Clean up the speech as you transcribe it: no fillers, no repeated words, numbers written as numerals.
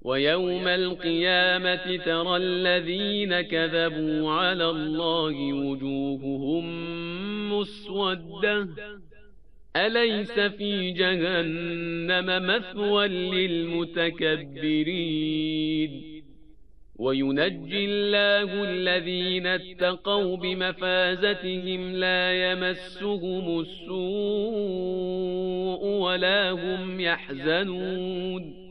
ويوم القيامة ترى الذين كذبوا على الله وجوههم مسودة أليس في جهنم مثوى للمتكبرين وينجي الله الذين اتقوا بمفازتهم لا يمسهم السوء ولا هم يحزنون